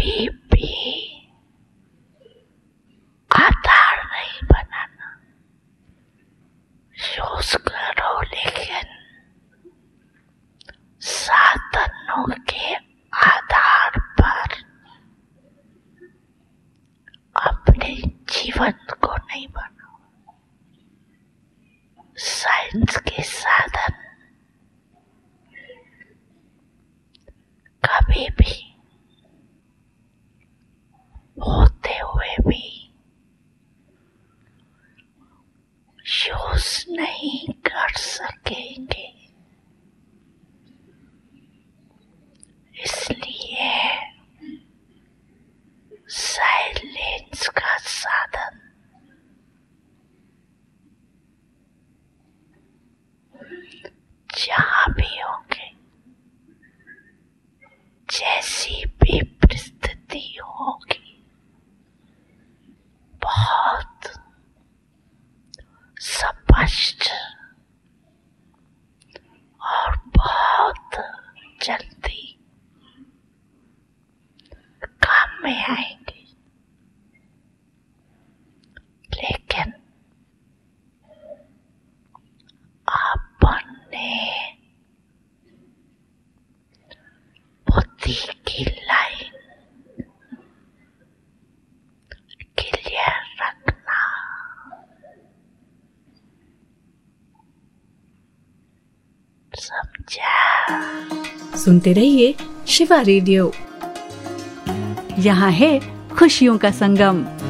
कभी भी आधार नहीं बनाना। यूज करो लेकिन साधनों के आधार पर। अपने जीवन को नहीं बनाओ। साइंस के साधन कभी भी होते हुए भी यूज नहीं कर सकेंगे। इसलिए साइलेंस का साधन जहां भी होंगे, जैसी भी परिस्थिति होगी, बहुत स्पष्ट और बहुत जल्दी काम में आएंगे। लेकिन अपने बुद्धि की लाइन क्लियर रखना। समझा? सुनते रहिए शिवा रेडियो। यहाँ है खुशियों का संगम।